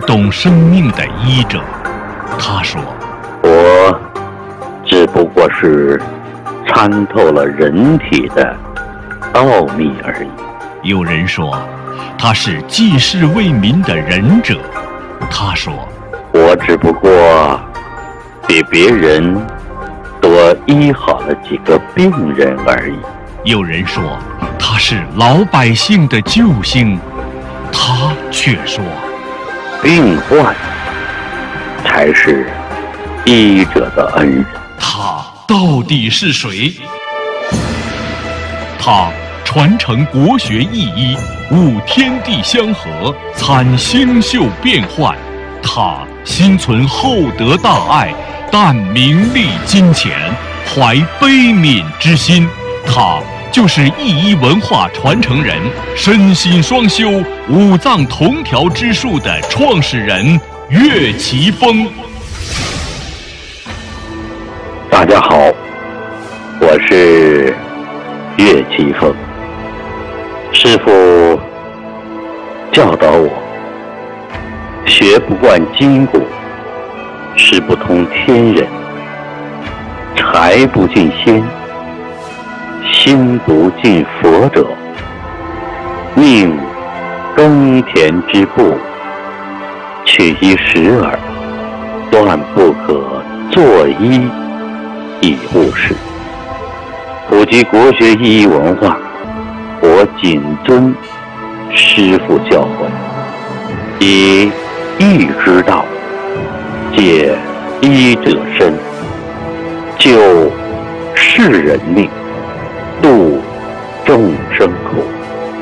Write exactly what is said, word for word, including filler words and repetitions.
懂生命的医者。他说： 我只不过是参透了人体的奥秘而已。 有人说他是济世为民的仁者。他说： 我只不过比别人多医好了几个病人而已。 有人说他是老百姓的救星。他却说： 病患才是医者的恩人。 他到底是谁？他传承国学意医，悟天地相合，参星宿变幻。他心存厚德大爱，淡名利金钱，怀悲悯之心。他就是意医文化传承人，身心双修，五脏同调之术的创始人岳奇峰。 大家好，我是岳奇峰。师父教导我，学不惯筋骨，识不通天人，财不进仙，心不进佛者，宁耕田之步，取一时耳，断不可作医以务事。普及国学意义文化，我谨遵师父教诲，以医之道解医者身，救世人命，度众生苦。